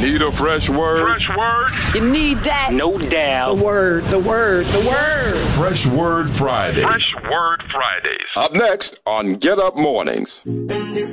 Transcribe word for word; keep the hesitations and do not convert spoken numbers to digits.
Need a fresh word? Fresh word? You need that? No doubt. The word, the word, the word. Fresh Word Fridays. Fresh Word Fridays. Up next on Get Up Mornings.